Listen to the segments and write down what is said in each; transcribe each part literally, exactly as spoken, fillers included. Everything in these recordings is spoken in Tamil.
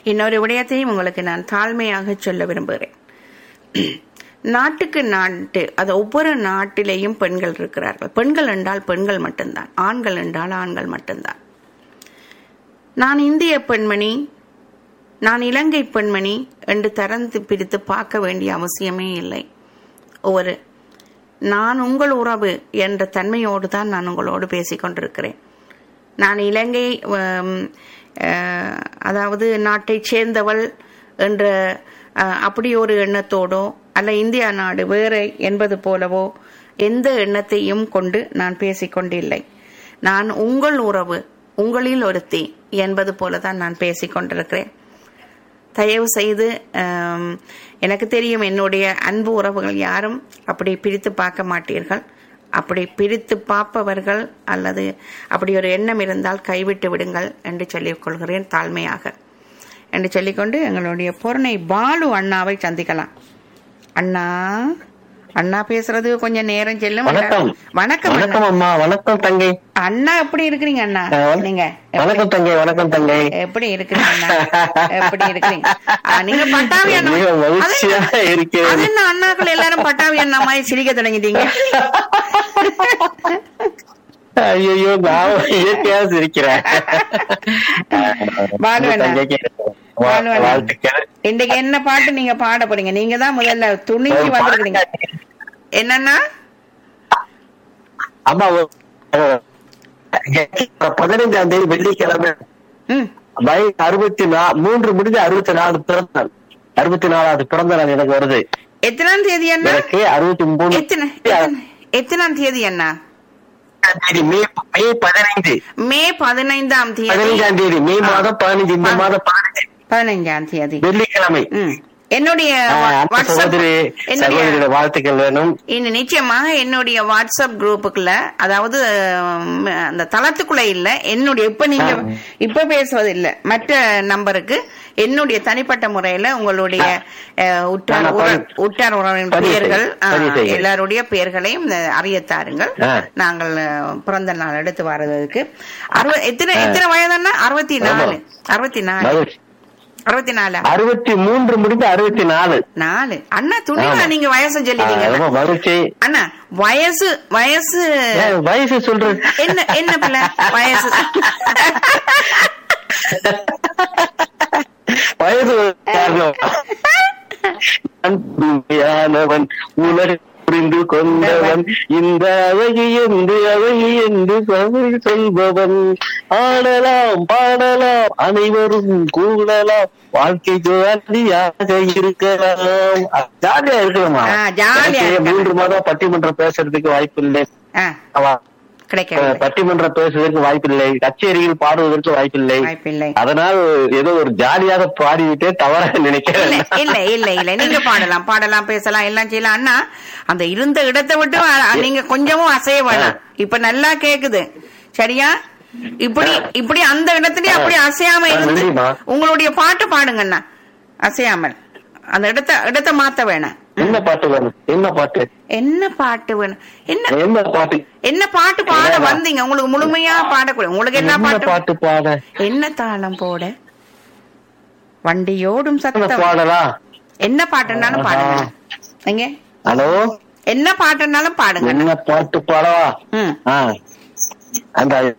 இன்னொரு விடயத்தையும் உங்களுக்கு நான் தாழ்மையாக சொல்ல விரும்புகிறேன். நாட்டுக்கு நாட்டு, அது ஒவ்வொரு நாட்டிலேயும் பெண்கள் இருக்கிறார்கள். பெண்கள் என்றால் பெண்கள் மட்டும்தான், ஆண்கள் என்றால் ஆண்கள் மட்டும்தான். நான் இந்திய பெண்மணி, நான் இலங்கை பெண்மணி என்று தரந்து பிரித்து பார்க்க வேண்டிய அவசியமே இல்லை. ஒரு நான் உங்கள் உறவு என்ற தன்மையோடு தான் நான் உங்களோடு பேசிக் கொண்டிருக்கிறேன். நான் இலங்கை அதாவது நாட்டை சேர்ந்தவள் என்ற அப்படி ஒரு எண்ணத்தோடோ அல்ல இந்தியா நாடு வேறு என்பது போலவோ எந்த எண்ணத்தையும் கொண்டு நான் பேசிக்கொண்டில்லை. நான் உங்கள் உறவு, உங்களில் ஒருத்தி என்பது போலதான் நான் பேசிக்கொண்டிருக்கிறேன். தயவு செய்து, எனக்கு தெரியும் என்னுடைய அன்பு உறவுகள் யாரும் அப்படி பிரித்து பார்க்க மாட்டீர்கள். அப்படி பிரித்து பார்ப்பவர்கள் அல்லது அப்படி ஒரு எண்ணம் இருந்தால் கைவிட்டு விடுங்கள் என்று சொல்லிக் கொள்கிறேன் தாழ்மையாக என்று சொல்லிக்கொண்டு எங்களுடைய பொருணை பாலு அண்ணாவை சந்திக்கலாம். அண்ணா, அண்ணா பேசுறது கொஞ்சம் நேரம் செல்லும். வணக்கம். வணக்கம் வணக்கம் அம்மா. வணக்கம் தங்கை. அண்ணா எப்படி இருக்கிறீங்க அண்ணா? நீங்க வணக்கம் தங்கை. வணக்கம் தங்கை. எப்படி இருக்கிறீங்க அண்ணா? எப்படி இருக்கிறீங்க? நீங்க பட்டாவி அண்ணா? அது என்ன அண்ணாக்கள் எல்லாரும் பட்டாவி அண்ணா மாதிரி சிரிக்க தொடங்கிட்டீங்க? ஐயோ, நான் இயற்கையா சிரிக்கிறேன். இன்னைக்கு என்ன பாட்டு நீங்க பாட போறீங்க? நீங்க தான் முதல்ல துணிஞ்சு வந்திருக்கீங்க. என்னன்னா அம்மா, பதினைஞ்சாம் தேதி வெள்ளிக்கிழமை அறுபத்தி நாலு மூன்று முடிஞ்சு அறுபத்தி நாலு பிறந்த நாள், அறுபத்தி நாலாவது பிறந்த நாள் எனக்கு வருது. எத்தனாம் தேதி அண்ணா? எனக்கு அறுபத்தி மூணு. எத்தனாம் தேதி அண்ணா? மே பதினைந்து. மே பதினைந்தாம் தேதி. பதினைஞ்சாம் தேதி மே மாதம் பதினைஞ்சு. இந்த மாதம் பதினைஞ்சாம் தேதி வெள்ளிக்கிழமை. என்னுடைய வாழ்த்துக்கள் வேணும். நிச்சயமாக என்னுடைய வாட்ஸ்அப் குரூப்புக்குள்ள, அதாவது அந்த தளத்துக்குள்ள இல்ல, என்னுடைய இப்ப நீங்க இப்ப பேசுவது இல்ல, மற்ற நம்பருக்கு என்னுடைய தனிப்பட்ட முறையில உங்களுடைய உற்றார் உற்றார் உறவின் பெயர்கள் எல்லாருடைய பெயர்களையும் அறியத்தாருங்கள். நாங்கள் பிறந்த நாள் எடுத்து வர்றதுக்கு எத்தனை எத்தனை வயதுன்னா? அறுபத்தி நாலு. அறுபத்தி நாலு அறுபத்தி நாலு அறுபத்தி மூன்று முடிஞ்சு அறுபத்தி நாலு நாலு அண்ணா துணிவா நீங்க வயசு சொல்லிட்டீங்க அண்ணா. வயசு வயசு வயசு சொல்றது என்ன என்ன பிள்ளை வயசு? வயசு அன்புயானவன் உலக புரிந்து கொண்டவன் இந்த அழகி என்று அழகி என்று சொல்பவன். ஆடலாம் பாடலாம் அனைவரும் கூடலாம், வாழ்க்கை ஜாலியாக இருக்கலாம். ஜாலியா இருக்கலாமா? மூன்று மாதம் பட்டிமன்றம் பேசுறதுக்கு வாய்ப்பு இல்லை, பட்டிமன்றம் பேசுவதற்கு வாய்ப்பில்லை, கச்சேரியில் பாடுவதற்கு வாய்ப்பில்லை. அதனால் ஏதோ ஒரு ஜாலியாக பாடிவிட்டே தவறாக நினைக்கிறேன். இல்ல இல்ல இல்ல நீங்க பாடலாம் பாடலாம் பேசலாம் எல்லாம் செய்யலாம் அண்ணா. அந்த இருந்த இடத்தை விட்டு நீங்க கொஞ்சமும் அசைய வேணாம். இப்ப நல்லா கேக்குது சரியா? இப்படி இப்படி அந்த இடத்துலயே அப்படி அசையாம இருந்து உங்களுடைய பாட்டு பாடுங்க அண்ணா, அசையாமல். அந்த இடத்த இடத்த மாத்த வேணாம். என்ன பாட்டு வேணும்? என்ன பாட்டு என்ன பாட்டு வேணும்? என்ன என்ன பாட்டு என்ன பாட்டு பாட வந்தீங்க? உங்களுக்கு முழுமையா பாடக்கூடாது. உங்களுக்கு என்ன பாட்டு பாட்டு பாட? என்ன தாளம் போட? வண்டியோடும் சத்தம் பாடலாம். என்ன பாட்டுனாலும் பாடுங்க. எங்க ஹலோ, என்ன பாட்டுனாலும் பாடுங்க. என்ன பாட்டு பாடவா? அந்த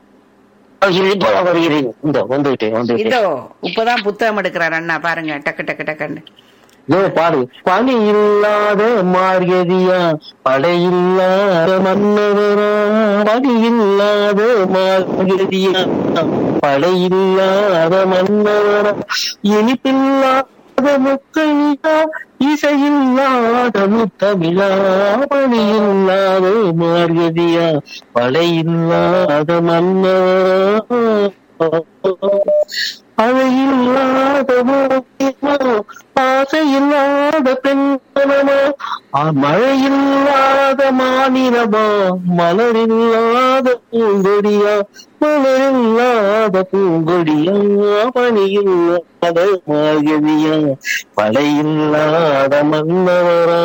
இதோ இப்பதான் புத்தகம் எடுக்கிறார் அண்ணா, பாருங்க டக்கு டக்கு டக்குன்னு பாடு. பணி இல்லாத மார்கதியா, படையில்லாத மன்னவரா, பணி இல்லாத மார்கதியா, படையில்லாத மன்னவரா, இனிப்பில்லாத முக்கையா, இசையில்லாத முத்தமிழா, பணியில்லாத மார்கதியா, படையில்லாத மன்னவரா, அழையில்லாத ஆசையில்லாத பெண்மனமா, மழையில்லாத மாநிலமா, மலரில்லாத பூங்கொடியா, மலரில்லாத பூங்கொடியா, பணியில்லாத மார்கதியா, படையில்லாத மன்னவரா.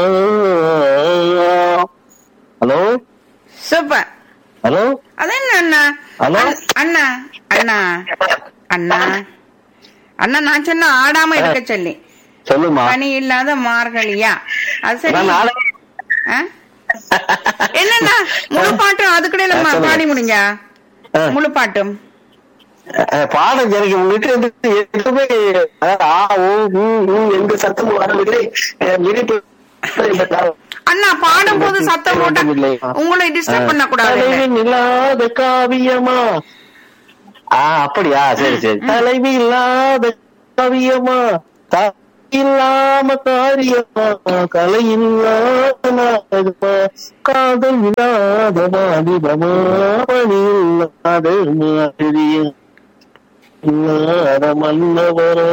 Hello super. ஹலோ அதென்ன அண்ணா? ஹலோ அண்ணா அண்ணா அண்ணா அண்ணா நான் சொன்ன ஆடாம இருக்க சொல்லி. சொல்லுமா. பனி இல்லாத மார்கழியா? அது சரி. நான் நாடகம் ஆ? என்னண்ணா முழு பாட்டும் அதுக்குள்ள நம்ம சொல்லுங்க. பாடி முடிஞ்சா ஆ. முழு பாட்டும் அஹ் பாடம் எனக்கு உங்ககிட்ட இருந்து எதுவுமே அதாவது ஆ ஓ ஊ ஊ எந்த சத்தமும் வரவில்லை. அஹ் இனிப்பு அண்ணா பாடும் போது சத்தம் போட்டா உங்களை டிஸ்டர்ப் பண்ண கூடாது. தலைவன் இல்லாத காவியமா? ஆஹ் அப்படியா, சரி சரி. தலைவி இல்லாத காவியமா, தாய் இல்லாம காரியமா, கலை இல்லாத நாடகமா, காதல் இல்லாத வாலிபமா, மணி இல்லாத மாதிரியா, இல்லாத மன்னவரா,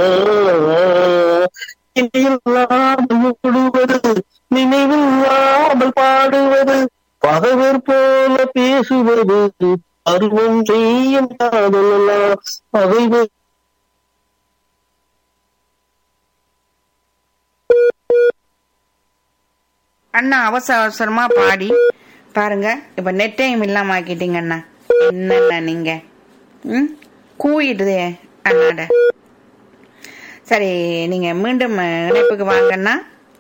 இல்லாமல் முழுவது, நினைவில்லாமல் பாடுவது, பகைவர் போல பேசுவது, அருவம் செய்யும் காதலெல்லாம் பகைவர். அண்ணா அவசர அவசரமா பாடி பாருங்க. இப்ப நெட்டையும் இல்லாம ஆக்கிட்டீங்க அண்ணா. என்னண்ணா நீங்க ம் கூயிடுதே அண்ணாட. சரி, நீங்க மீண்டும் இணைப்புக்கு வாங்கண்ணா.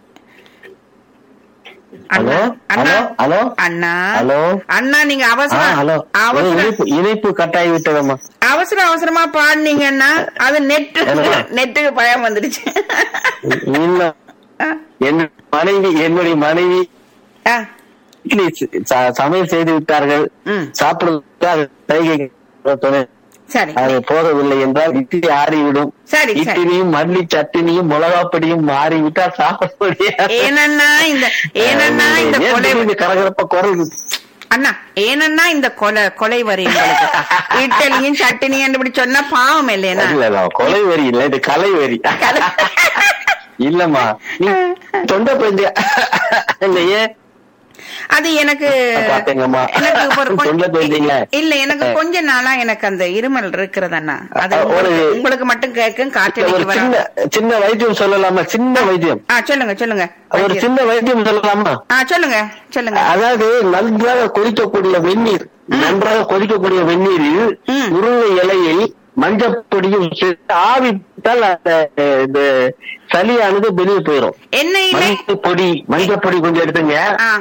அண்ணா அண்ணா ஹலோ அண்ணா ஹலோ அண்ணா நீங்க அவசர ஹலோ அவசர இணைப்பு இணைப்பு கட்டாயி விட்டதம்மா. அவசர அவசரமா பாடினீங்கன்னா அது நெட்டு நெட்டுக்கு பயம் வந்துடுச்சு. இல்ல, என் மனைவி என்னுடைய மனைவி ஆ, இட்லி ச- சமையல் செய்து விட்டார்கள். ம், சாப்பிடுவதற்கு சரி அது போதவில்லை என்றால் இட்லி ஆறிவிடும். சரி சரி. இட்லியும் மல்லி சட்னியும் மிளகாப்படியும் மாறிவிட்டால் சாப்பிட முடியாது. ஏனண்ணா இந்த ஏனண்ணா இந்த ஏன் கொலை திடீர்னு கரகரப்பா குரல்? அண்ணா ஏனண்ணா இந்த கொலை கொலை வரி உங்களுக்கு? இட்லியும் சட்னியும் இப்படி சொன்னா பாவம் இல்லையா? இல்ல இல்ல, கொலை வரி இல்ல, இது கலை வரி. இல்லம்மா, நீ தொண்டை பந்தியா இல்லையே? அது எனக்கு பாத்தீங்கம்மா, எனக்கு ஒரு கொஞ்ச- தொண்டை பந்திங்களா? இல்ல எனக்கு கொஞ்ச நாளா எனக்கு அந்த இருமல் இருக்கிறதண்ணா. அது ஒரு- உங்களுக்கு- உங்களுக்கு மட்டும் கேட்கும். ஒரு காற்றடிக்கு வர. சின்ன சின்ன வைத்தியம் சொல்லலாமா? சின்ன வைத்தியம், ஆ சொல்லுங்க சொல்லுங்க. ஒரு சின்ன வைத்தியம் சொல்லலாமா? ஆ சொல்லுங்க சொல்லுங்க. அதாவது நன்றாக கொதிக்கக்கூடிய வெந்நீர், நன்றாக கொதிக்கக்கூடிய வெந்நீரில் ம். முருங்கை இலையை மஞ்சப்பொடியும் சேர்த்து ஆவி விட்டால் அந்த இந்த சளியானது வெளியே போயிடும். என்ன இல்லை? மஞ்சப்பொடி மஞ்சப்பொடி கொஞ்சம் எடுத்துங்க. ஆ,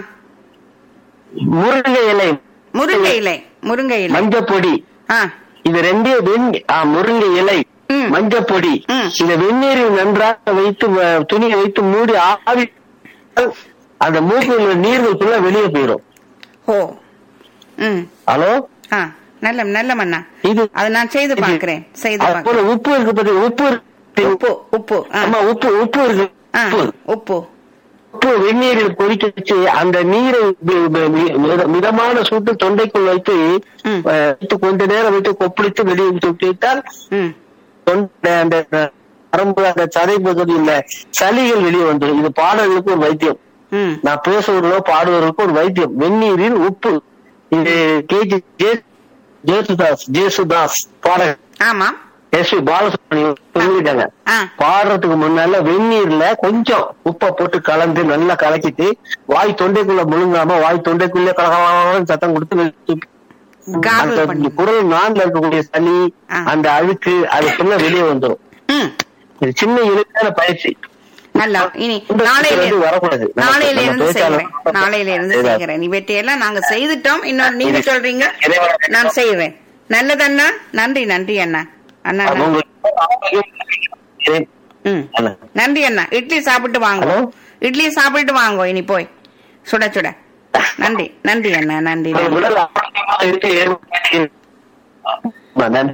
முருங்கை இலை, முருங்கை இலை முருங்கை இலை. மஞ்சப்பொடி, ஆ, இது ரெண்டையும் வெந்நீ- ஆ, முருங்கை இலை, ம். மஞ்சப்பொடி, ம். இந்த வெந்நீரில் நன்றாக வைத்து வ- துணியை வைத்து மூடி ஆவி அந்த மூக்கில் உள்ள நீர்கள் ஃபுல்லா வெளியே போயிடும். ஓ, ம், ஹலோ, ஆ, நல்ல நல்ல மண்ணா. இது அதை நான் செய்து பார்க்கிறேன் செய்து அது போல பார்க்கிறேன். உப்பு இருக்கு பத்தி உப்பு இருக்கு. உப்பு உப்பு ஆ, ஆமா, உப்பு உப்பு இருக்கு. ஆ, உப்பு உப்பு உப்பு வெந்நீரில் கொதிக்க வச்சு அந்த நீரை மி- மி- மித- மிதமான சூட்டு தொண்டைக்குள் வைத்து ம். அஹ், வைத்து கொஞ்ச நேரம் வைத்து கொப்பளித்து வெளியே விட்டுவிட்டால் ம், தொண்டை அந்த நரம்பு அந்த சதை பகுதியில் சளிகள் வெளியே வந்துடும். இது பாடல்களுக்கு ஒரு வைத்தியம். ம், நான் பேசுவதோ பாடுவதற்கு ஒரு வைத்தியம். வெந்நீரில் உப்பு. இது கேஜி ஜே- ஜேசுதாஸ் ஜேசுதாஸ் பாடகர் ஆமா எஸ் பி பாலசுப்ரமணியம் சொல்லிட்டாங்க. ஆ, பாடுறதுக்கு முன்னால வெந்நீர்ல கொஞ்சம் உப்பை போட்டு கலந்து நல்லா கலக்கிட்டு வாய் தொண்டைக்குள்ள முழுங்காம வாய் தொண்டைக்குள்ள கலகலன்னு சத்தம் கொடுத்து gargle பண்ணி. அந்த குரல் நான்ல இருக்கக்கூடிய சளி, ஆ. அந்த அழுக்கு அது ஃபுல்லா வெளியே வந்துடும். ம், இது சின்ன இழுக்கான பயிற்சி. நல்லா. இனி நாளையில வந்து வரக்கூடாது. நம்ம- நாளையில நம்ம இருந்து பேச்சாளர் செய்யறேன். நாளையில இருந்து செய்தார். செய்யறேன். இவற்றையெல்லாம் நாங்க செய்துட்டோம். இன்னொரு நீங்க சொல்றீங்க, இறைவன் நான் செய்வேன். நல்லது அண்ணா. நன்றி நன்றி அண்ணா. அண்ணா அது நன்றி. உங்களுக்கு ம், ஹலோ. நன்றி அண்ணா. இட்லி சாப்பிட்டு வாங்க. ஹலோ. இட்லி சாப்பிட்டு வாங்க இனி போய் சுட சுட. நன்றி நன்றி அண்ணா. நன்றி உங்கள் நன்றி. உடல் ஆரோக்கியமாக இருக்க ஏற்படுத்தி- ஆமா, நன்றி.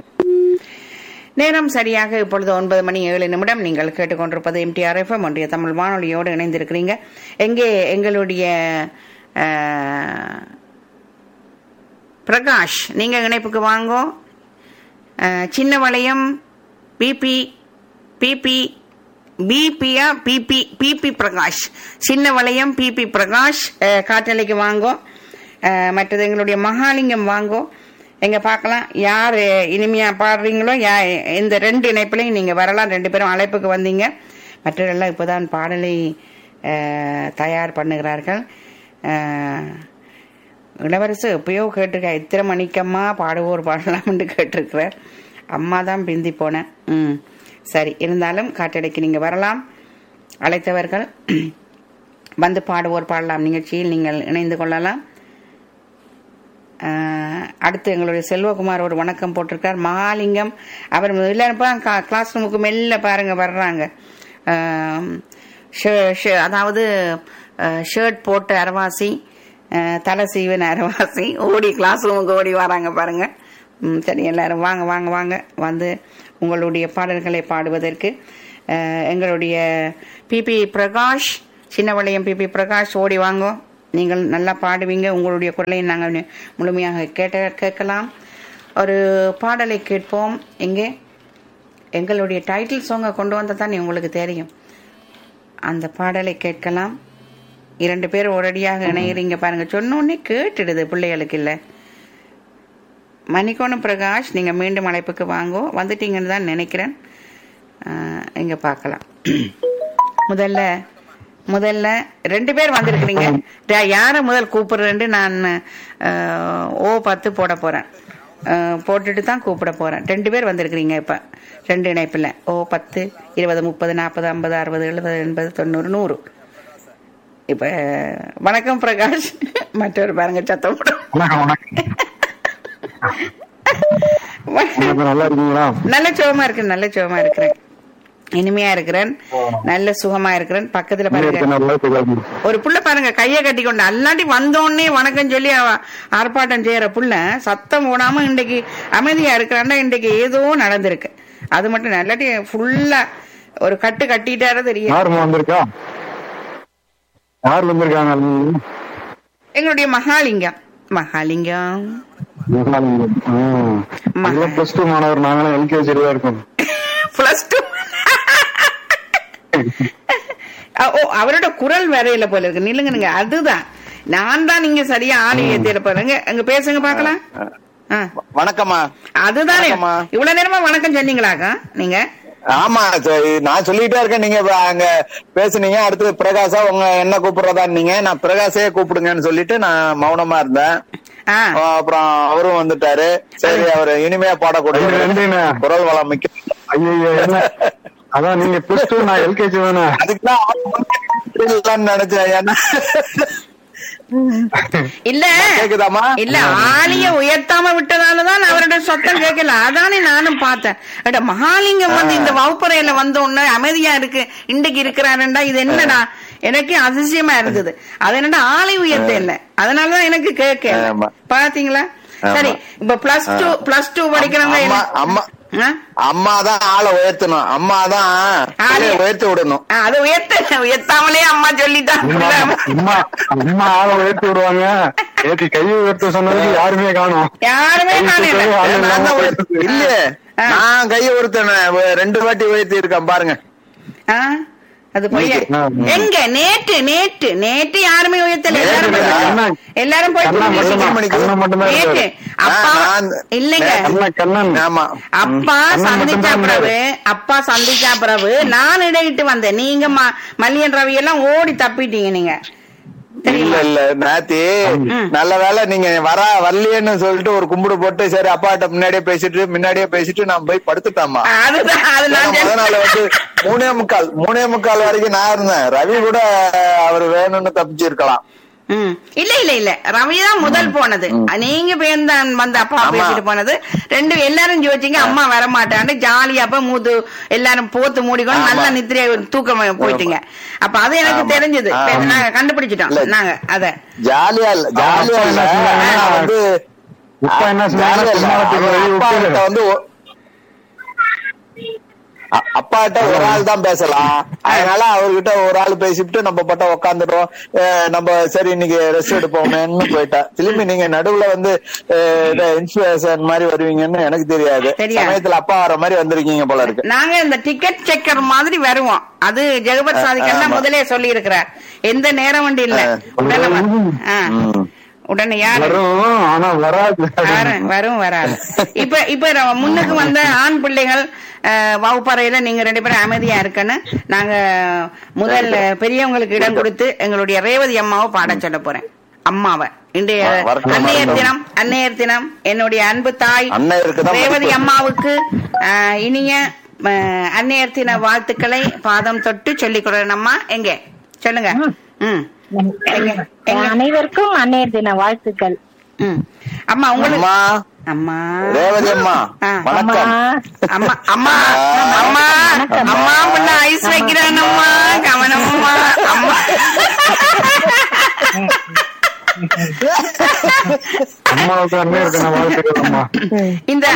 நேரம் சரியாக இப்பொழுது ஒன்பது மணி ஏழு நிமிடம். நீங்கள் கேட்டுக்கொண்டிருப்பது எம்டிஆர் எஃப்எம் ஒன்றிய தமிழ் வானொலியோடு இணைந்திருக்கிறீங்க. எங்கே எங்களுடைய அஹ், பிரகாஷ், நீங்க இணைப்புக்கு வாங்கோ. அஹ், சின்ன வளையம் BP BP பிபியா BP BP Prakash, சின்ன வளையம் பிபி பிரகாஷ் அஹ், காற்றலைக்கு வாங்கோ. அஹ், மற்றது எங்களுடைய மகாலிங்கம் வாங்கோ. எங்க பார்க்கலாம் யார் இனிமையா பாடுறீங்களோ. யா இந்த ரெண்டு இணைப்புலையும் நீங்க வரலாம். ரெண்டு பேரும் அழைப்புக்கு வந்தீங்க. மற்றவர்கள்லாம் இப்போதான் பாடலை அஹ், தயார் பண்ணுகிறார்கள். அஹ், இளவரசு எப்பயோ கேட்டிருக்கேன், இத்தனை மணிக்கம்மா பாடுவோர் பாடலாம்னு கேட்டிருக்கிறார். அம்மா தான் பிந்தி போனேன். ம் சரி, இருந்தாலும் காற்றடைக்கு நீங்க வரலாம். அழைத்தவர்கள் வந்து பாடுவோர் பாடலாம் நிகழ்ச்சியில் நீங்கள் இணைந்து கொள்ளலாம். அடுத்து எங்களுடைய செல்வகுமார் ஒரு வணக்கம் போட்டிருக்கார். மகாலிங்கம் அவர் எல்லாரும் கிளாஸ் ரூமுக்கு மெல்ல பாருங்க வர்றாங்க. அதாவது ஷர்ட் போட்ட அரவாசி, தலை சீவன் அரவாசி ஓடி கிளாஸ் ரூமுக்கு ஓடி வராங்க பாருங்க. சரி, எல்லாரும் வாங்க வாங்க வாங்க வந்து உங்களுடைய பாடல்களை பாடுவதற்கு எங்களுடைய பிபி பிரகாஷ், சின்னவளையம் பிபி பிரகாஷ் ஓடி வாங்க. நீங்கள் நல்லா பாடுவீங்க, உங்களுடைய குரலை நாங்கள் முழுமையாக கேட்ட கேட்கலாம். ஒரு பாடலை கேட்போம். எங்கே எங்களுடைய டைட்டில் சாங்கை கொண்டு வந்தால் தான் உங்களுக்கு தெரியும். அந்த பாடலை கேட்கலாம். இரண்டு பேர் ஒரடியாக இணைகிறீங்க பாருங்க. சொன்னோன்னே கேட்டுடுது பிள்ளைகளுக்கு. இல்லை மணிக்கோணம் பிரகாஷ், நீங்க மீண்டும் அழைப்புக்கு வாங்கோ. வந்துட்டீங்கன்னு தான் நினைக்கிறேன். இங்க பார்க்கலாம். முதல்ல முதல்ல ரெண்டு பேர் வந்திருக்கிறீங்க. யார முதல் கூப்பிடுறேன்னு நான் ஓ பத்து போட போறேன். போட்டுட்டு தான் கூப்பிட போறேன். ரெண்டு பேர் வந்திருக்கிறீங்க இப்ப ரெண்டு இணைப்புல. ஓ பத்து இருபது முப்பது நாற்பது ஐம்பது அறுபது எழுபது எண்பது தொண்ணூறு நூறு. இப்ப வணக்கம் பிரகாஷ். மற்றொரு பாருங்க சத்தம். நல்ல சுகமா இருக்கு, நல்ல சுகமா இருக்கிறேன், இனிமையா இருக்கிறேன், நல்ல சுகமா இருக்கிறேன். பக்கத்துல பாருங்க ஒரு புள்ள பாருங்க கைய கட்டி கொண்டு அல்லாட்டி வந்தோடனே வணக்கம் சொல்லி ஆர்ப்பாட்டம் செய்யற புள்ள சத்தம் போடாம இன்றைக்கு அமைதியா இருக்கிறான்னா இன்றைக்கு ஏதோ நடந்திருக்கு. அது மட்டும் நல்லாட்டி ஃபுல்லா ஒரு கட்டு கட்டிட்டார தெரியும். எங்களுடைய மகாலிங்கம் மகாலிங்கம் பிளஸ் டூ மாணவர். நாங்களும் எல்கேஜில இருக்கோம். Plus two. ஓ, அவரோட குரல் வரையில போல இருக்கு. நில்லுங்க, அதுதான் நான் தான். நீங்க சரியா ஆளு ஏத்தியில போறீங்க. அங்க பேசுங்க பாக்கலாம். வணக்கம்மா. அதுதானே இவ்வளவு நேரமா வணக்கம் சொன்னீங்களாக்கா நீங்க? ஆமா, நான் சொல்லிட்டே இருக்கேன். நீங்க அங்க பேசுனீங்க. அடுத்து பிரகாஷா உங்க என்ன கூப்பிடுறதா நீங்க? நான் பிரகாஷே கூப்பிடுங்கன்னு சொல்லிட்டு நான் மௌனமா இருந்தேன். அப்புறம் அவரும் வந்துட்டாரு. சரி, அவரு இனிமையா பாடக்கூடிய குரல் வளம் மிக்க. அதான் நீங்க பிளஸ் டூ, நான் எல்கேஜி வேணா. அதுக்குதான் நினைச்சேன். ஏன்னா இல்ல இல்ல ஆலிய உயர்த்தாம விட்டதாலதான் அவரோட சத்தம் கேட்கல. அதானே நானும் பார்த்தேன். மகாலிங்கம் வந்து இந்த வகுப்பறையில வந்த உடனே அமைதியா இருக்கு இன்றைக்கு இருக்கிறாருண்டா. இது என்னடா எனக்கு அதிசயமா இருந்தது. அது என்னடா ஆலை உயர்த்த இல்ல, அதனாலதான் எனக்கு கேட்க. பாத்தீங்களா? சரி, இப்ப பிளஸ் டூ பிளஸ் டூ படிக்கிறவங்க அம்மாதான் ஆளை உயர்த்தணும். அம்மாதான் உயர்த்தி விடணும். அது உயர்த்த உயர்த்தாமலே அம்மா சொல்லிட்டாங்க. அம்மா ஆளை உயர்த்தி விடுவாங்க. ஏத்தி கையை உயர்த்த சொன்னதுக்கு யாருமே காணும். யாருமே இல்ல, நான் கையை உயர்த்தேன். ரெண்டு வாட்டி உயர்த்தி இருக்கேன் பாருங்க. அது போய் எங்க நேற்று நேற்று நேற்று யாருமே உயர்த்தல. எல்லாரும் எல்லாரும் போயிட்டு அப்பா இல்லைங்க. அப்பா சந்திச்சா பிறகு அப்பா சந்திச்சா பிறகு நான் இடையிட்டு வந்தேன். நீங்க மல்லியன் ரவி எல்லாம் ஓடி தப்பிட்டீங்க. நீங்க இல்ல இல்ல நாத்தி, நல்ல வேலை நீங்க வர வரலையேன்னு சொல்லிட்டு ஒரு கும்பிடு போட்டு சரி அப்பாட்ட முன்னாடியே பேசிட்டு முன்னாடியே பேசிட்டு நான் போய் படுத்துட்டாமா. அதனால வந்து மூணே முக்கால் மூணே முக்கால் வரைக்கும் நான் இருந்தேன். ரவி கூட அவர் வேணும்னு தப்பிச்சிருக்கலாம். இல்ல இல்ல இல்ல ரவிதான் முதல் போனது. நீங்க வந்து அப்பா பேசிட்டு போனது. ரெண்டு எல்லாரும் யோசிச்சீங்க அம்மா வரமாட்டான்னு ஜாலியா அப்ப மூத்து எல்லாரும் போத்து மூடிக்கணும் நல்லா நித்திரையா தூக்கம் போயிட்டீங்க. அப்ப அது எனக்கு தெரிஞ்சது. நாங்க கண்டுபிடிச்சிட்டோம். நாங்க அத ஜாலியா ஜாலியா வந்து வந்து அப்பாட்ட ஒரு ஆள் தான் பேசலாம். அதனால அவர்கிட்ட ஒரு ஆள் பேசிட்டு நம்ம பட்ட உக்காந்துட்டோம். நம்ம சரி இன்னைக்கு ரெஸ்ட் எடுப்போமேன்னு போயிட்டா. திரும்பி நீங்க நடுவுல வந்து இன்ஸ்பிரேஷன் மாதிரி வருவீங்கன்னு எனக்கு தெரியாது. சமயத்துல அப்பா வர மாதிரி வந்திருக்கீங்க போல இருக்கு. நாங்க இந்த டிக்கெட் செக்கர் மாதிரி வருவோம். அது ஜெகபத் சாதிக்கெல்லாம் முதலே சொல்லி இருக்கிறார். எந்த நேரம் வண்டி இல்ல உடனே யாரு வரும் வராது. இப்ப இப்ப முன்னுக்கு வந்த ஆண் பிள்ளைகள் வகுப்பறையில நீங்க ரெண்டு பேரும் அமைதியா இருக்குன்னு நாங்க முதல் பெரியவங்களுக்கு இடம் கொடுத்து எங்களுடைய ரேவதி அம்மாவை பாட சொல்ல போறேன். அம்மாவை இன்றைய அன்னையர் தினம். அன்னையர் தினம் என்னுடைய அன்பு தாய் ரேவதி அம்மாவுக்கு இனிய அன்னையர் தின வாழ்த்துக்களை பாதம் தொட்டு சொல்லிக் கொடுறேன் அம்மா. எங்க சொல்லுங்க. ம் அனைவருக்கும் அன்னையர் தின வாழ்த்துக்கள். ம் அம்மா உங்களுக்கு அம்மா ரேவதி அம்மா வணக்கம். அம்மா அம்மா அம்மா அம்மா பண்ண ஐஸ் வைக்கிறேன் அம்மா கவனம்மா அம்மா. அம்மாவுக்கு அன்னையர் தின வாழ்த்துக்கள் அம்மா. இந்த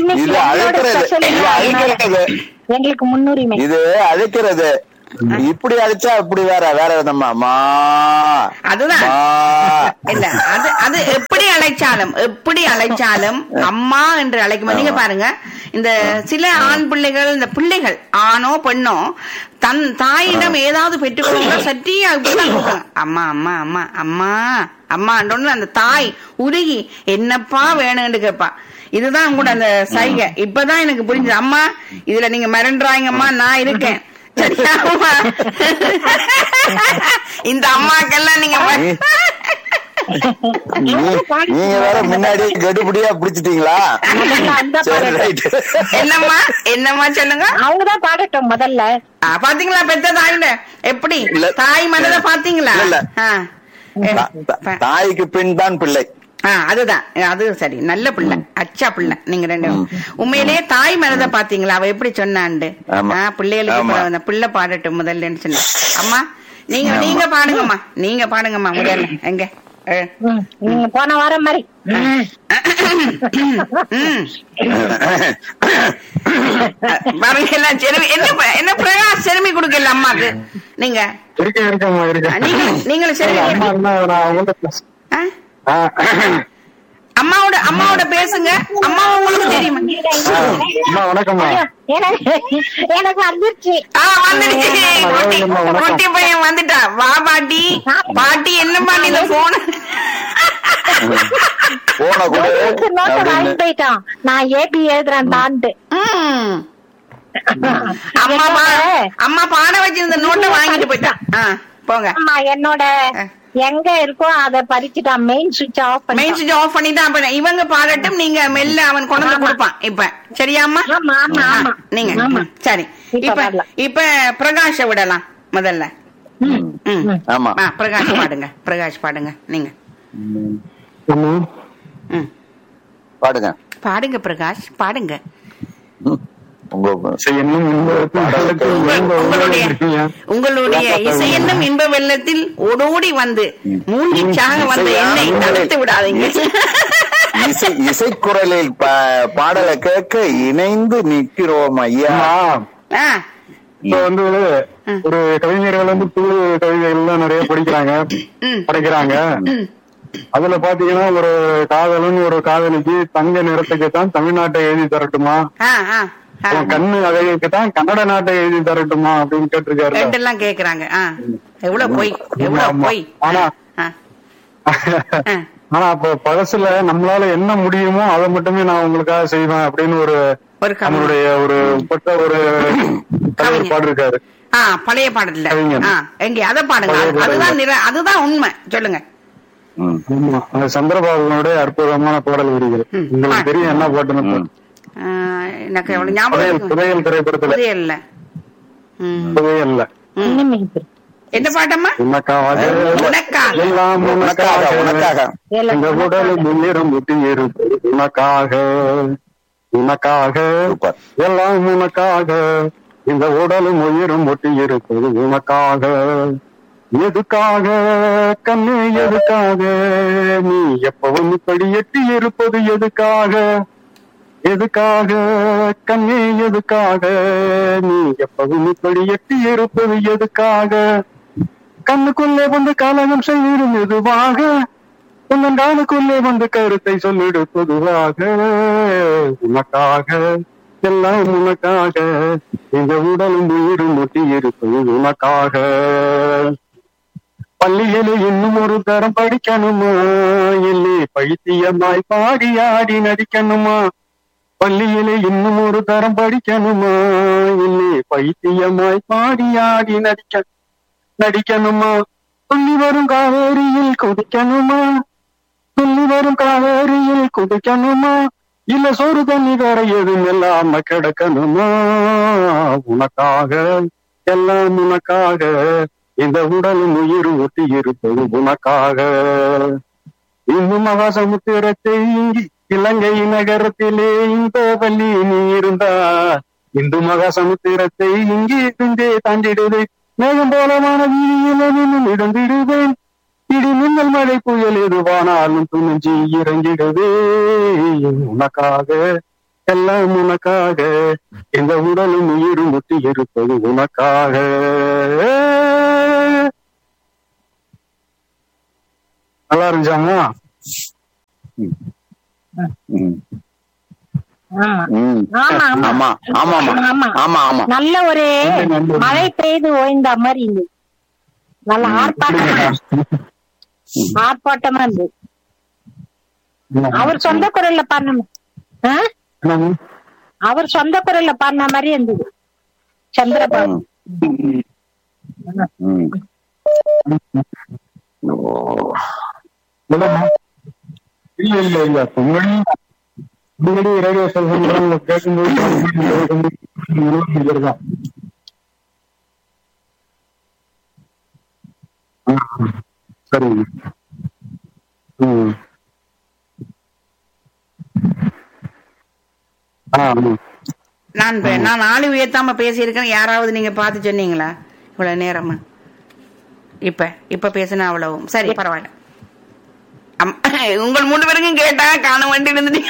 எங்களுக்கு முன்னுரிமை இது அழைக்கிறது. இப்படி அழைச்சா இப்படி வேற வேற விதமா அம்மா. அதுதான் இல்ல அது அது எப்படி அழைச்சாலும் எப்படி அழைச்சாலும் அம்மா என்று அழைக்கும். நீங்க பாருங்க, இந்த சில ஆண் பிள்ளைகள், இந்த பிள்ளைகள் ஆணோ பெண்ணோ தன் தாயிடம் ஏதாவது பெற்றுக்கொள்ள சற்றியா இப்படிதான் கூப்பிடுங்க. அம்மா அம்மா அம்மா அம்மா அம்மான்றோன்னு அந்த தாய் உருகி என்னப்பா வேணும்னு கேட்பா. இதுதான் கூட அந்த சைகை. இப்பதான் எனக்கு புரிஞ்சது. அம்மா இதுல நீங்க மிரண்டுறாங்கம்மா, நான் இருக்கேன். இந்த அம்மாக்கெல்லாம் நீங்க நீங்க வேற முன்னாடி கடுபடியா பிடிச்சிட்டீங்களா? என்னம்மா என்னம்மா சொல்லுங்க. அவங்கதான் பாடட்டும் முதல்ல. பாத்தீங்களா பெத்த தாயில எப்படி தாய் மனதை பாத்தீங்களா? தாய்க்கு பின் தான் பிள்ளை. ஆஹ் அதுதான், அது சரி. நல்ல பிள்ளை, அச்சா பிள்ளை. நீங்க ரெண்டு உண்மையிலேயே தாய் மனதை பாத்தீங்களா? அவ எப்படி சொன்னாண்டு. ஆஹ் பிள்ளைகளுக்கு பிள்ளை பாடட்டும் முதல்லன்னு சொன்ன. அம்மா நீங்க நீங்க பாடுங்கம்மா, நீங்க பாடுங்கம்மா முதல்ல. எங்க நீங்க போன வாரம் மாதிரி பாருங்க எல்லாம் செருமி. என்ன என்ன பிரகாஷ் செருமி கொடுக்கல அம்மாக்கு? நீங்க நீங்களும் செருமி அம்மாவோட அம்மாவோட பேசுங்க. அம்மா உங்களுக்கு தெரியுமா? எனக்கு வந்துருச்சு. குட்டி பையன் வந்துட்டா. வா பாட்டி. பாட்டி என்ன பாட்டி இந்த போன போயிட்டான். நான் ஏபி எழுதுறேன் தாண்டு. அம்மா அம்மா பாட வச்சிருந்த நோட்டை வாங்கிட்டு போயிட்டான். போங்க. அம்மா என்னோட எங்க இருக்கோ அத பறிச்சுட்டான். மெயின் சுவிட்ச் ஆஃப் பண்ணி மெயின் சுவிட்ச் ஆஃப் பண்ணிட்டான். இவங்க பாடட்டும், நீங்க மெல்ல அவன் கொண்டு வந்து கொடுப்பான். இப்ப சரியாம்மா? நீங்க சரி. இப்ப இப்ப பிரகாஷ விடலாம் முதல்ல. பிரகாஷ் பாடுங்க. பிரகாஷ் பாடுங்க. நீங்க பாடுங்க பாடுங்க பிரகாஷ் பாடுங்க. உங்களுடைய இசை என்னும் இன்ப வெள்ளத்தில் ஓடோடி வந்து மூழ்கி சாக வந்த என்னை தடுத்து விடாதீங்க. இசை இசைக்குரலில் பாடலை கேட்க இணைந்து நிற்கிறோம் ஐயா. இப்ப வந்து ஒரு கவிஞர்கள் வந்து புது கவிதைகள் நிறைய படிக்கிறாங்க படைக்கிறாங்க. அதுல பாத்தீங்கன்னா ஒரு காதலன் ஒரு காதலிக்கு தங்க நிறத்துக்கு தான் தமிழ்நாட்டை எழுதி தரட்டுமா, கண்ணு அழகுக்கு தான் கன்னட நாட்டை எழுதி தரட்டுமா அப்படின்னு கேட்டிருக்காரு. கேக்குறாங்க. எவ்வளவு போய் எவ்வளவு போய். ஆனா ஆனா அப்ப பழசுல நம்மளால என்ன முடியுமோ அதை மட்டுமே நான் உங்களுக்காக செய்வேன் அப்படின்னு ஒரு நம்மளுடைய ஒரு பட்ட ஒரு பாடு இருக்காரு. பழைய பாடல்ல எங்க அத பாடுங்க. அதுதான் அதுதான் உண்மை. சொல்லுங்க. சந்திரபாபுனுடைய அற்புதமான பாடல் வரிகள் உங்களுக்கு தெரியும் என்ன பாட்டுன்னு? எனக்கு எவ்வளவு ஞாபகம். புதையல் திரைப்படத்துல புதையல்ல புதையல்ல என்ன பாட்டம்மா? எல்லாம் உனக்காக இந்த உடல் முன்னிறம் முட்டி இருப்பது உனக்காக உனக்காக எல்லாம் உனக்காக இந்த உடலும் உயிரும் ஒட்டி இருப்பது உனக்காக எதுக்காக கண்ணே எதுக்காக நீ எப்பவும் இப்படி எட்டி இருப்பது எதுக்காக எதுக்காக கண்ணே எதுக்காக நீ எப்பவும் இப்படி எட்டி இருப்பது எதுக்காக கண்ணுக்குள்ளே வந்து கலகம் செய்திடும் எதுவாக உங்கள் காலுக்குள்ளே வந்து கருத்தை சொல்லிடு பொதுவாக உனக்காக எல்லாம் உனக்காக இந்த உடலும் உயிரும் ஒட்டி இருப்பது உனக்காக பள்ளியில இன்னும் ஒரு தரம் படிக்கணுமா இல்லை பைத்தியமாய் பாடி ஆடி நடிக்கணுமா பள்ளியில இன்னும் ஒரு தரம் படிக்கணுமா இல்லை பைத்தியமாய் பாடி ஆடி நடிக்க நடிக்கணுமா துள்ளி வரும் காவேரியில் குதிக்கணுமா துள்ளி வரும் காவேரியில் குதிக்கணுமா இல்ல சோறு தண்ணி வேற எதுவும் எல்லாம் கிடக்கணுமா, உனக்காக எல்லாம் உனக்காக, இந்த உடலும் உயிர் ஒட்டி இருப்பது உனக்காக. இந்து மகாசமுத்திரத்தை இலங்கை நகரத்திலே இந்த பள்ளி நீ இருந்தா, இந்து மகாசமுத்திரத்தை இங்கே இருந்தே தாண்டிடுது, மேகம் போலமான வீதியில நின்று இடந்திடுவேன், இடி மின்னல் மழை புயல் எதுவானாலும் துணிஞ்சி இறங்கிடுவே, உனக்காக எல்லாம் உனக்காக, இந்த உடலும் உயிரும் ஒட்டி இருப்பது உனக்காக. நல்லா இருந்துச்சாமா? நல்ல ஒரு மழை பெய்து ஓய்ந்த மாதிரி இருந்தது, நல்ல ஆர்ப்பாட்டம் ஆர்ப்பாட்டமா இருந்தது. அவர் சொந்த குரல்ல பாடின அவர் சொந்த குரல்ல பாடின மாதிரி இருந்தது சந்திரபாபு. இல்ல இல்ல இல்ல முன்னாடி ரேடியோ சொல்றாங்க கேட்கும்போது சரிங்க. ம் நான் நான் ஆளு உயர்த்தாம பேசியிருக்கேன். யாராவது நீங்க பார்த்து சொன்னீங்களா இவ்வளவு நேரமா? இப்ப இப்ப பேசினா அவ்வளவும் சரி, பரவாயில்ல. உங்கள் மூணு பேருக்கும் கேட்டா காண வேண்டி இருந்துட்டீங்க.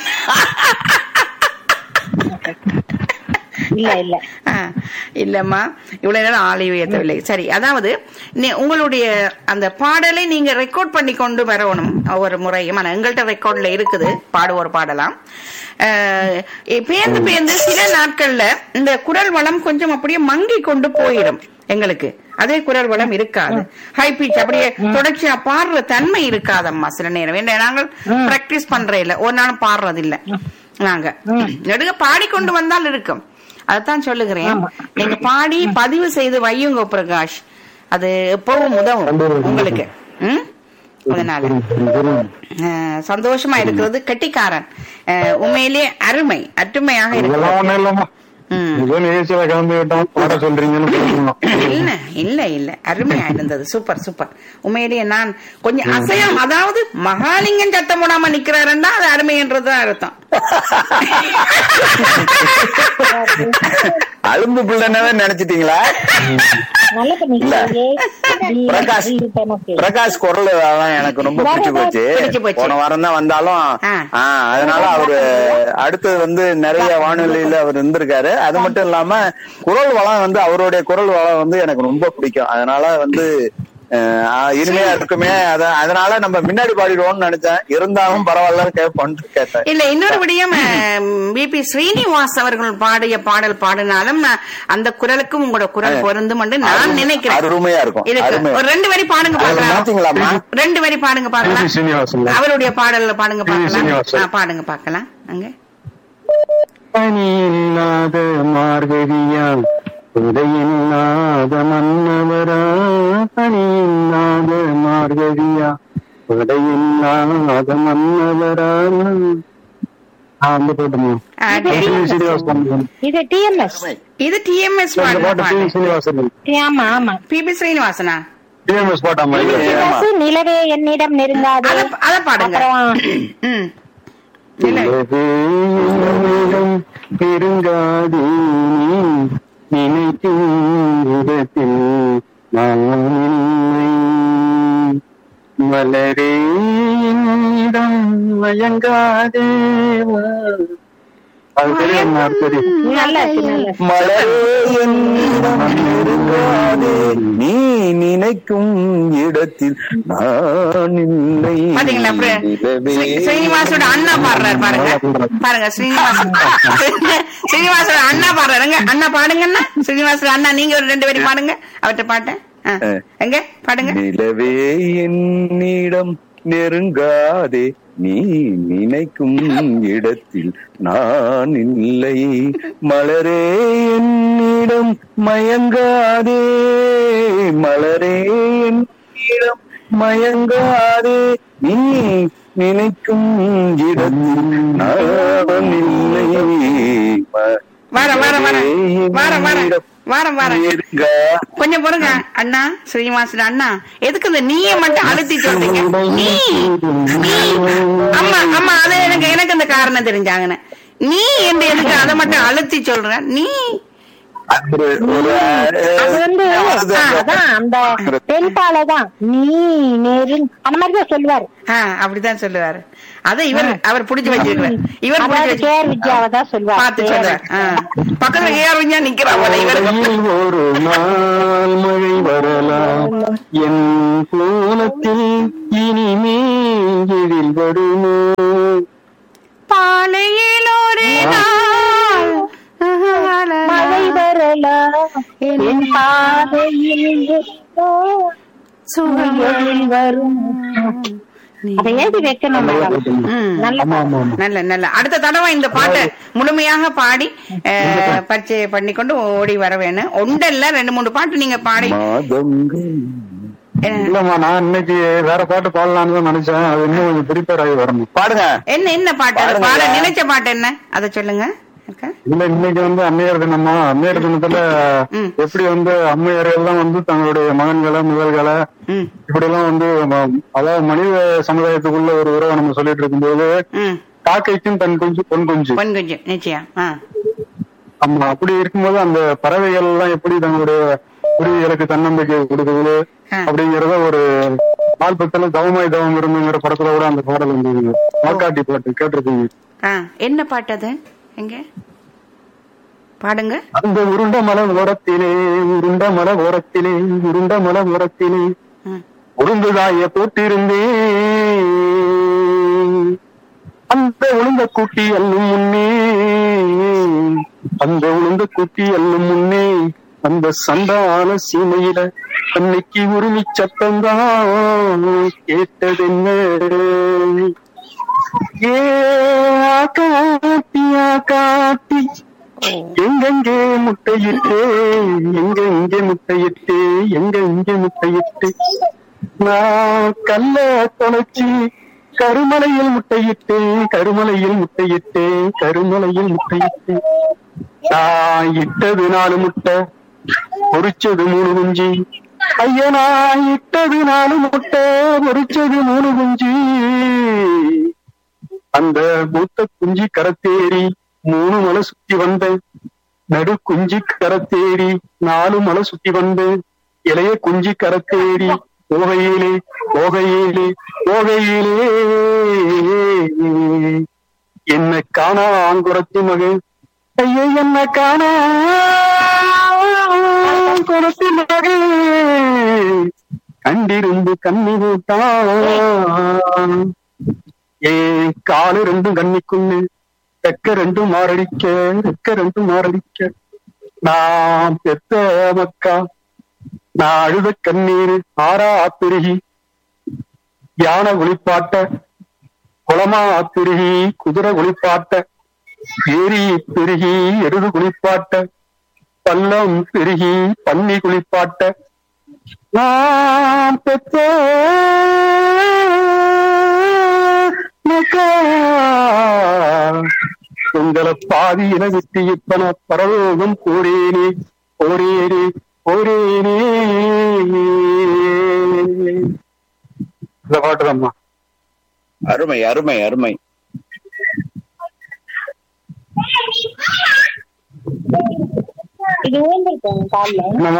இல்ல இல்ல இல்லம்மா, இவ்வளவு நேரம் ஆளை உயர்த்தவில்லை. சரி, அதாவது உங்களுடைய அந்த பாடலை நீங்க ரெக்கார்ட் பண்ணி கொண்டு வரணும் ஒவ்வொரு முறையும். ஆனா எங்கள்கிட்ட ரெக்கார்ட்ல இருக்குது, பாடுவோர் பாடலாம். பேர்ந்து பேர்ந்து சில நாட்கள்ல இந்த குரல் வளம் கொஞ்சம் அப்படியே மங்கி கொண்டு போயிடும் எங்களுக்கு. அதே குரல் வளம் இருக்காது, ஹை பிச் அப்படியே தொடர்ச்சியா பாடுற தன்மை இருக்காதம்மா சில நேரம். என்ன நாங்கள் பிராக்டிஸ் பண்ற இல்ல, ஒரு நாளும் பாடுறது இல்ல. நாங்க நெடுக பாடிக்கொண்டு வந்தால் இருக்கும். அதான் சொல்லுகிறேன், நீங்க பாடி பதிவு செய்து வையுங்க பிரகாஷ், அது எப்பவும் உதவும் உங்களுக்கு. ம் அதனால சந்தோஷமா இருக்கிறது. கெட்டிக்காரன் உண்மையிலே அருமை, அருமையாக இருக்கு. இல்ல இல்ல இல்ல அருமையா இருந்தது, சூப்பர் சூப்பர். உண்மையிலேயே நான் கொஞ்சம் அசையம், அதாவது மகாலிங்கம் சத்தம் போடாம நிக்கிறாருன்னா அது அருமைன்றதுதான் அர்த்தம். அலும்பு பிள்ளைனவே நினைச்சிட்டீங்களா? பிரகாஷ் பிரகாஷ் குரல் எனக்கு ரொம்ப பிடிச்சு போச்சு. போன வாரம் தான் வந்தாலும் அதனால அவரு அடுத்தது வந்து நிறைய வானொலியில அவர் இருந்திருக்காரு. அது மட்டும் இல்லாம குரல் வளம் வந்து அவருடைய குரல் வளம் வந்து எனக்கு ரொம்ப பிடிக்கும். அதனால வந்து இனிமையா இருக்குமே, அதனால நம்ம முன்னாடி பாடிடுவோம்னு நினைச்சேன். இருந்தாலும் பரவாயில்ல கேட்பேன். இல்ல இன்னொரு விடயம், பிபி ஸ்ரீனிவாஸ் அவர்கள் பாடிய பாடல் பாடினாலும் அந்த குரலுக்கும் உங்களோட குரல் பொருந்தும் என்று நான் நினைக்கிறேன். அருமையா இருக்கும். ஒரு ரெண்டு வரி பாடுங்க பாக்கலாம், ரெண்டு வரி பாடுங்க பாக்கலாம், அவருடைய பாடல்ல பாடுங்க பாக்கலாம், பாடுங்க பாக்கலாம். அங்க மார்கழியா உடையில்லாத மன்னவரா, பணியில்லாத மார்கழியா உடையில்லாத மன்னவரா. அந்த பாட்டுமா இது டிஎம்எஸ், இது டிஎம்எஸ் ஸ்ரீனிவாசன். ஆமா ஆமா, பிபி ஸ்ரீனிவாசனா டிஎம்எஸ் பாட்டாமா? நிலவே என்னிடம் நெருங்காது, அத பாடுங்க. நெருங்காது நினைக்கும் இடத்தில் நான் மலரே என்னிடம் மயங்காதே. நீ நினைக்கும் இடத்தில் நான் இல்லை. ஸ்ரீனிவாசோட அண்ணா பாடுறாரு பாருங்க, பாருங்க ஸ்ரீனிவாசன் ஸ்ரீனிவாசோட அண்ணா பாடுறாருங்க. அண்ணா பாடுங்கன்னா ஸ்ரீனிவாசோட அண்ணா, நீங்க ஒரு ரெண்டு பேரும் பாடுங்க அவர்கிட்ட பாட்டேன். எங்க பாடுங்க. நிலவே என்னிடம் நெருங்காதே, நீ நினைக்கும் இடத்தில் நான் இல்லை, மலரே என்னிடம் மயங்காதே, மலரே என்னிடம் மயங்காதே, நீ நினைக்கும் இடத்தில் நான் இல்லை. வாரம் வாரம் வாரம் வாரம் வாரம் வாரம் வாரம் கொஞ்சம் பொறுங்க அண்ணா ஸ்ரீனிவாசன் அண்ணா. எதுக்கு இந்த நீய மட்டும் அழுத்தி சொல்றீங்க? நீ நீ அம்மா அம்மா அது எனக்கு எனக்கு அந்த காரணம் தெரிஞ்சாங்கன்னு நீ என்று எதுக்கு அதை மட்டும் அழுத்தி சொல்ற? நீ அது வந்து அதான் அந்த பெண்பாலதான் நீ நேரு அந்த மாதிரிதான் சொல்லுவாரு. அப்படிதான் சொல்லுவாரு. அத இவர் அவர் புடிச்சு வச்சிருக்காரு. இவர் கேஆர் வித்யாவதான் சொல்லுவார். பார்த்து சொல்றாரு. பக்கத்துல கேஆர் வித்யா நிக்கிறாங்க. இவர் ஒரு நாள் மழை வரலாம் என் கோலத்தில் இனிமேல் வருமோ பாலையில் ஒரு நாள் மழை வரலாம் என் பாதையில் சூரியன் வரும். அதை எழுதி வைக்கணும். நல்ல நல்ல அடுத்த தடவை இந்த பாட்டை முழுமையாக பாடி பரிச்சை பண்ணிக்கொண்டு ஓடி வர வேணும். ஒன்றல்ல ரெண்டு மூணு பாட்டு நீங்க பாடி. இல்லம்மா நான் இன்னைக்கு வேற பாட்டு பாடலான்னு நினைச்சேன். அது இன்னும் கொஞ்சம் ப்ரிப்பேர் ஆகி வரணும். பாடுங்க. என்ன என்ன பாட்டு பாட நினைச்ச பாட்டு என்ன அதை சொல்லுங்க. இல்ல இன்னைக்கு வந்து அம்மையார் தினமா, அம்மையார் தினத்துல எப்படி வந்து அம்மையார் எல்லாம் வந்து தங்களுடைய மகன்களை முதல்களை இப்படி எல்லாம் வந்து அதாவது மனித சமுதாயத்துக்குள்ள ஒரு உறவை நம்ம சொல்லிட்டு இருக்கும்போது காக்கைக்கும் தன் குஞ்சு பொன் குஞ்சு பொன் குஞ்சு நிச்சயம். ஆமா அப்படி இருக்கும்போது அந்த பறவைகள் எல்லாம் எப்படி தங்களுடைய குருவிகளுக்கு தன்னம்பிக்கை கொடுக்குது அப்படிங்கறத ஒரு ஆல்பத்துல தவமாய் தவம் இருந்துங்கிற படத்துல கூட அந்த பாடல் வந்து மாக்காட்டி பாட்டு கேட்டிருக்கீங்க. என்ன பாட்டு அது? எங்க பாடுங்க. அந்த உருண்ட மலை ஓரத்திலே உருண்ட மலை ஓரத்திலே உருண்ட மலை ஓரத்திலே உருந்துதாய போட்டிருந்தேன் அந்த உளுந்த கூட்டி அல்லும் முன்னே அந்த உளுந்த கூட்டி அல்லும் முன்னே அந்த சந்தான சீமையில அன்னைக்கு உரிமை சத்தம்தான் கேட்டதென்ன ஏ காட்டியா காட்டி எங்கெங்கே முட்டையிட்டே எங்க இங்கே முட்டையிட்டே எங்க இங்கே முட்டையிட்டு நான் கல்ல தொலைச்சி கருமலையில் முட்டையிட்டே கருமலையில் முட்டையிட்டே கருமலையில் முட்டையிட்டே நான் இட்டது நாலு முட்டை பொறிச்சது மூணு குஞ்சு ஐயா நான் இட்டது நாலு முட்டை பொறிச்சது மூணு குஞ்சு அந்த மூத்த குஞ்சி கரத்தேறி மூணு மலை சுத்தி வந்தேன் நடு குஞ்சி கரத்தேறி நாலு மலை சுத்தி வந்தேன் இளைய குஞ்சி கரத்தேறி போகையிலே போகையிலே போகையிலே என்ன காணா ஆங்குரத்தி மகன் ஐயே என்ன காணா குரத்தி மகன் கண்டிருந்து கண்ணி விட்டான் ஏ காலு ரெண்டும் கண்ணிக்குள்ளு ரெக்க ரெண்டும் மாரடிக்க ரெக்க ரெண்டும் மாரடிக்க நான் பெத்த மக்கா நான் அழுத கண்ணீர் ஆறா பெருகி யானை ஒளிப்பாட்ட குளமா பெருகி குதிரை ஒளிப்பாட்ட ஏரி பெருகி எருது குளிப்பாட்ட பள்ளம் பெருகி பன்னி குளிப்பாட்ட நான் பெத்த உங்களை பாதியில விட்டு இப்பன பரலோகம் போரேனே போரேனே போரேனே இந்த பாட்டுதாம்மா. அருமை அருமை அருமை. என்னம்மா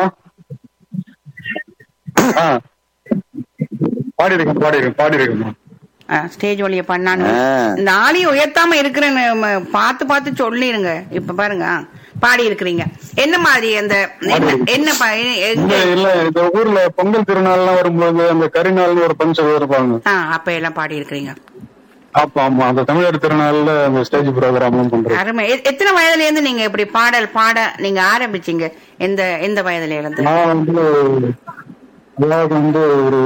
பாடிருக்கேன் பாடிருக்கேன் பாடிருக்கேம்மா. ஸ்டேஜ் வழிய பண்ணானு இந்த ஆளையும் உயர்த்தாம இருக்கிறேன்னு பார்த்து பார்த்து சொல்லிருங்க. இப்ப பாருங்க பாடி இருக்கிறீங்க. என்ன மாதிரி அந்த என்ன இல்ல இந்த ஊர்ல பொங்கல் திருநாள்லாம் வரும்போது அந்த கரிநாள்னு ஒரு பஞ்சம் இருப்பாங்க. அப்ப எல்லாம் பாடி இருக்கிறீங்க. அப்ப ஆமா அந்த தமிழர் திருநாள்ல அந்த ஸ்டேஜ் ப்ரோக்ராம் பண்றேன். அருமை. எத்தனை வயதுல இருந்து நீங்க இப்படி பாடல் பாட நீங்க ஆரம்பிச்சீங்க? எந்த எந்த வயதுல இருந்து? நான் வந்து அதாவது வந்து ஒரு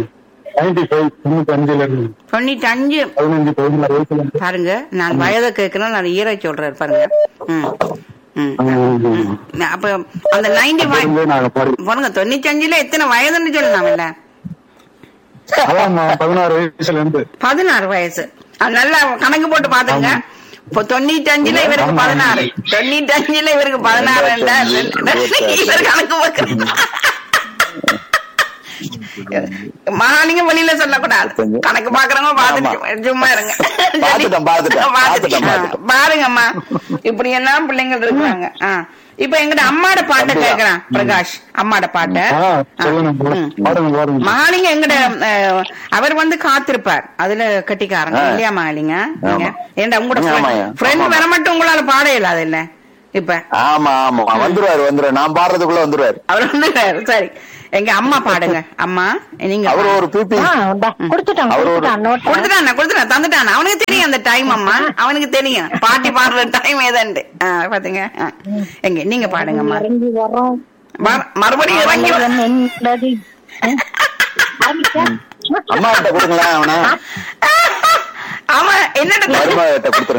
தொண்ணூத்தி அஞ்சு பாருங்க. நான் வயதை கேட்கிறேன், நான் ஈர சொல்றேன் பாருங்க. அப்ப அந்த நைன்டி பாருங்க தொண்ணூத்தி அஞ்சுல எத்தனை வயதுன்னு சொல்லலாம்ல? அதான் பதினாறு வயசுல இருந்து. பதினாறு வயசு அது நல்லா கணக்கு போட்டு பாத்துங்க. இப்போ தொண்ணூத்தி அஞ்சுல இவருக்கு பதினாறு, தொண்ணூத்தி அஞ்சுல இவருக்கு பதினாறு இவர் கணக்கு போக்குறது. மகாலிங்க வெளியில சொல்லக்கூடாது, கணக்கு பாக்குறவங்க பாத்துட்டு சும்மா இருங்க. பாருங்கம்மா இப்படி எல்லாம் பிள்ளைங்கள் இருக்கிறாங்க. ஆஹ் இப்ப எங்கிட்ட அம்மாட பாட்டை கேக்குறான் பிரகாஷ், அம்மாட பாட்டை. மகாலிங்க எங்கிட்ட அவர் வந்து காத்திருப்பார், அதுல கட்டிக்காரங்க இல்லையா மகாலிங்க? ஏண்டா உங்களோட ஃப்ரெண்ட் வர மட்டும் உங்களால பாட இயலாது இல்ல இப்ப? ஆமா ஆமா வந்துருவாரு வந்துருவாரு, நான் பாடுறதுக்குள்ள வந்துருவாரு அவர் வந்துருவாரு. சரி எங்க அம்மா பாடுங்க அம்மா. நீங்க அவர் ஒரு பிபி கொடுத்துட்டான் கொடுத்துட்டான் கொடுத்துட்டான் தந்துட்டான். அவனுக்கு தெரியும் அந்த டைம் அம்மா, அவனுக்கு தெரியும் பாட்டி பாடுற டைம் ஏதாண்டு. பாத்தீங்க எங்க நீங்க பாடுங்கம்மா. மறுபடியும் இறங்கி அம்மா கிட்ட கொடுங்களேன் அவனை. ஆமா என்னட்ட